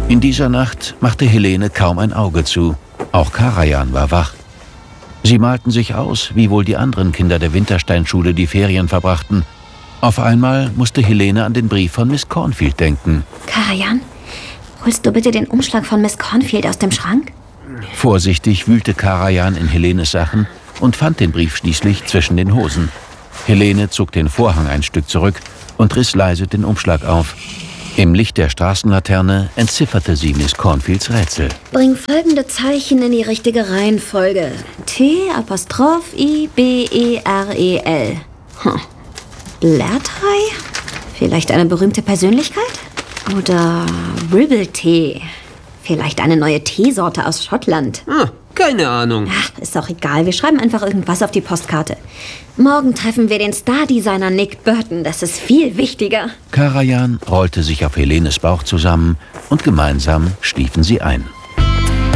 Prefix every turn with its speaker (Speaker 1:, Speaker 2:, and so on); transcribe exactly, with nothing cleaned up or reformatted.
Speaker 1: In dieser Nacht machte Helene kaum ein Auge zu. Auch Karajan war wach. Sie malten sich aus, wie wohl die anderen Kinder der Wintersteinschule die Ferien verbrachten. Auf einmal musste Helene an den Brief von Miss Cornfield denken.
Speaker 2: Karajan, holst du bitte den Umschlag von Miss Cornfield aus dem Schrank?
Speaker 1: Vorsichtig wühlte Karajan in Helenes Sachen und fand den Brief schließlich zwischen den Hosen. Helene zog den Vorhang ein Stück zurück und riss leise den Umschlag auf. Im Licht der Straßenlaterne entzifferte sie Miss Cornfields Rätsel.
Speaker 2: Bring folgende Zeichen in die richtige Reihenfolge. T, Apostroph, I, B, E, R, E, L. Hm. Blätterei? Vielleicht eine berühmte Persönlichkeit? Oder Ribble-Tee? Vielleicht eine neue Teesorte aus Schottland?
Speaker 3: Ah, keine Ahnung.
Speaker 2: Ach, ist doch egal, wir schreiben einfach irgendwas auf die Postkarte. Morgen treffen wir den Star-Designer Nick Burton, das ist viel wichtiger.
Speaker 1: Karajan rollte sich auf Helenes Bauch zusammen und gemeinsam schliefen sie ein.